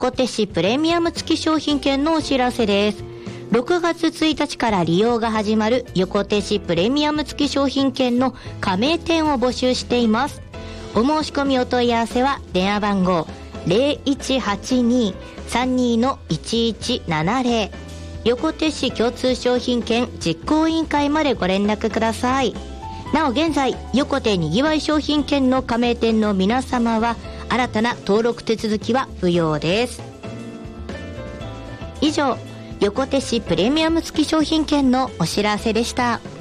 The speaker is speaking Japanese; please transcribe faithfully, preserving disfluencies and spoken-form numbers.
横手市プレミアム付き商品券のお知らせです。ろくがつついたちから利用が始まる横手市プレミアム付き商品券の加盟店を募集しています。お申し込みお問い合わせは電話番号 ゼロいちはちに さんに いちいちななゼロ 横手市共通商品券実行委員会までご連絡ください。なお現在横手にぎわい商品券の加盟店の皆様は新たな登録手続きは不要です。以上、横手市プレミアム付き商品券のお知らせでした。